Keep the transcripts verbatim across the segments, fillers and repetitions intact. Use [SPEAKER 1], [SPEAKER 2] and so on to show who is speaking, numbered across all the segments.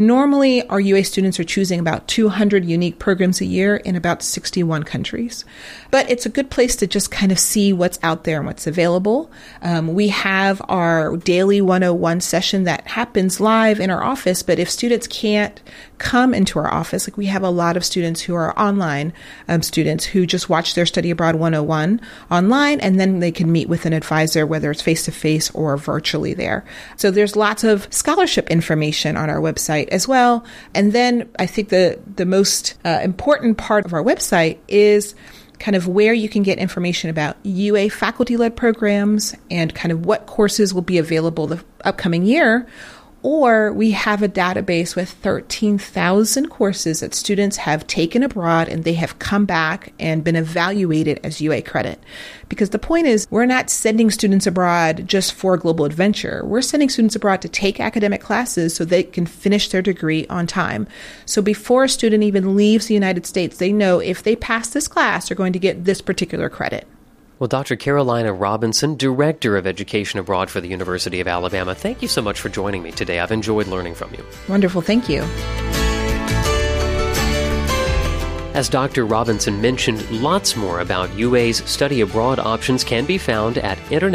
[SPEAKER 1] Normally, our U A students are choosing about two hundred unique programs a year in about sixty-one countries. But it's a good place to just kind of see what's out there and what's available. Um, we have our daily one oh one session that happens live in our office, but if students can't come into our office, like we have a lot of students who are online um, students who just watch their Study Abroad one oh one online, and then they can meet with an advisor, whether it's face-to-face or virtually there. So there's lots of scholarship information on our website as well. And then I think the, the most uh, important part of our website is kind of where you can get information about U A faculty-led programs and kind of what courses will be available the upcoming year. Or we have a database with thirteen thousand courses that students have taken abroad and they have come back and been evaluated as U A credit. Because the point is, we're not sending students abroad just for global adventure. We're sending students abroad to take academic classes so they can finish their degree on time. So before a student even leaves the United States, they know if they pass this class, they're going to get this particular credit.
[SPEAKER 2] Well, Doctor Carolina Robinson, Director of Education Abroad for the University of Alabama, thank you so much for joining me today. I've enjoyed learning from you.
[SPEAKER 1] Wonderful. Thank you.
[SPEAKER 2] As Doctor Robinson mentioned, lots more about U A's study abroad options can be found at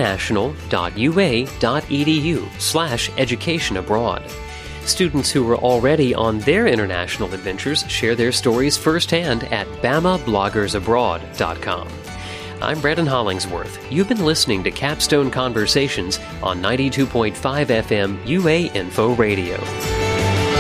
[SPEAKER 2] international.ua.edu slash education abroad. Students who are already on their international adventures share their stories firsthand at bama bloggers abroad dot com. I'm Brandon Hollingsworth. You've been listening to Capstone Conversations on ninety-two point five F M U A Info Radio.